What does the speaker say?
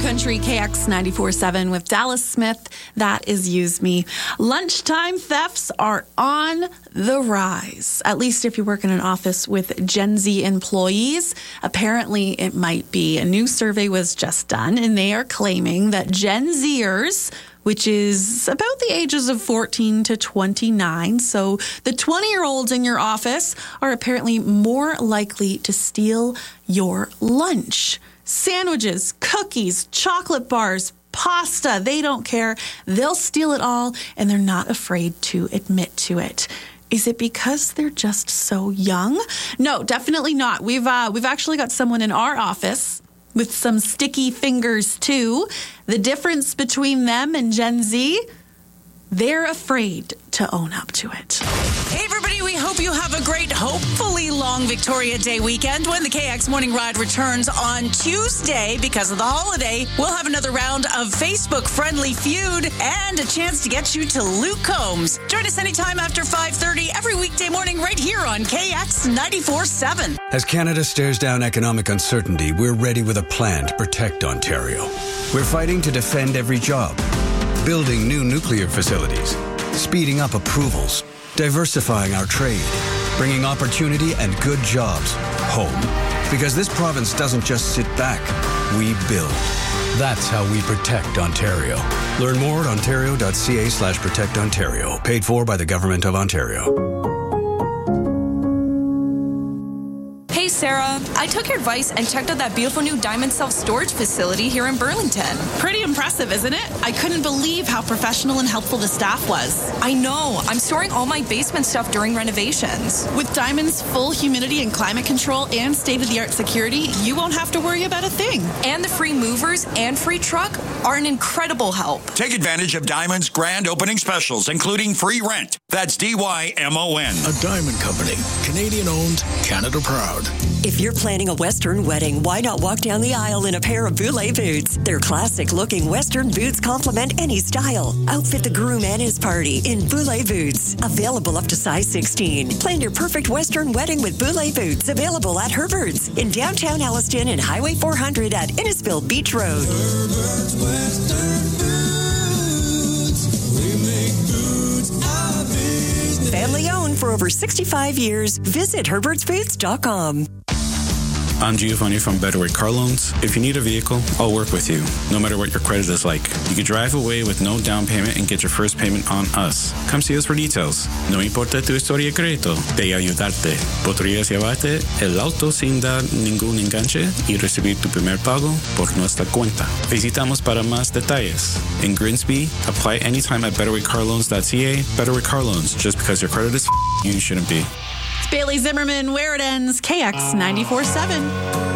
Country KX 94.7 with Dallas Smith. That is Use Me. Lunchtime thefts are on the rise, at least if you work in an office with Gen Z employees. Apparently, it might be. A new survey was just done, and they are claiming that Gen Zers, which is about the ages of 14 to 29. So the 20-year-olds in your office are apparently more likely to steal your lunch. Sandwiches, cookies, chocolate bars, pasta, they don't care. They'll steal it all, and they're not afraid to admit to it. Is it because they're just so young? No, definitely not. We've actually got someone in our office with some sticky fingers, too. The difference between them and Gen Z, they're afraid to own up to it. Hey, everybody, we hope you have a great, hopefully long Victoria Day weekend when the KX Morning Ride returns on Tuesday. Because of the holiday, we'll have another round of Facebook Friendly Feud and a chance to get you to Luke Combs. Join us anytime after 5:30 every weekday morning right here on KX 94.7. As Canada stares down economic uncertainty, we're ready with a plan to protect Ontario. We're fighting to defend every job, building new nuclear facilities, speeding up approvals, diversifying our trade, bringing opportunity and good jobs home. Because this province doesn't just sit back, we build. That's how we protect Ontario. Learn more at ontario.ca/protectontario. Paid for by the Government of Ontario. Hey, Sarah, I took your advice and checked out that beautiful new Diamond Self-Storage facility here in Burlington. Pretty impressive, isn't it? I couldn't believe how professional and helpful the staff was. I know. I'm storing all my basement stuff during renovations. With Diamond's full humidity and climate control and state-of-the-art security, you won't have to worry about a thing. And the free movers and free truck are an incredible help. Take advantage of Diamond's grand opening specials, including free rent. That's DYMON. A Diamond Company. Canadian-owned, Canada proud. If you're planning a Western wedding, why not walk down the aisle in a pair of Boulay boots? Their classic-looking Western boots complement any style. Outfit the groom and his party in Boulay boots. Available up to size 16. Plan your perfect Western wedding with Boulay boots. Available at Herbert's in downtown Alliston and Highway 400 at Innisfil Beach Road. Herbert's Western Boots. We make boots our business. Family owned for over 65 years. Visit herbertsboots.com. I'm Giovanni from Better Way Car Loans. If you need a vehicle, I'll work with you, no matter what your credit is like. You can drive away with no down payment and get your first payment on us. Come see us for details. No importa tu historia de crédito, de ayudarte. Podrías llevarte el auto sin dar ningún enganche y recibir tu primer pago por nuestra cuenta. Visitamos para más detalles. In Grimsby, apply anytime at betterwaycarloans.ca. Better Way Car Loans. Just because your credit is you shouldn't be. It's Bailey Zimmerman, Where It Ends, KX 94.7.